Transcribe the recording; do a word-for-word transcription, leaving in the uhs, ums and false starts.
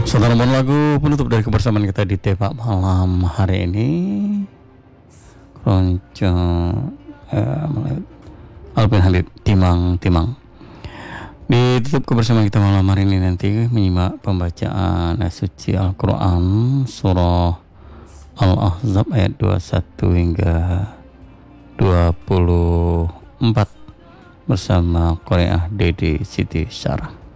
Satu nomor lagu penutup dari kebersamaan kita di Tepak malam hari ini. Ronco uh, Alvin Halid Timang Timang. Ditutup kebersamaan kita malam hari ini nanti menyimak pembacaan ayat suci Al-Quran surah Al-Ahzab ayat dua puluh satu hingga dua puluh empat bersama Korea Dede Siti Sarah.